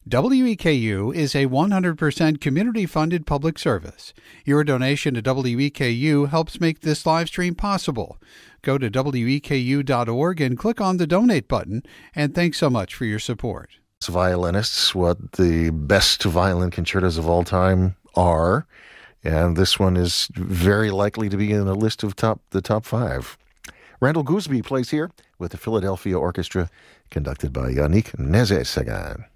WEKU is a 100% community-funded public service. Your donation to WEKU helps make this live stream possible. Go to weku.org and click on the donate button, and thanks so much for your support. Violinists, what the best violin concertos of all time are, and this one is very likely to be in the list of the top five. Randall Gooseby plays here with the Philadelphia Orchestra, conducted by Yannick Nézet-Séguin.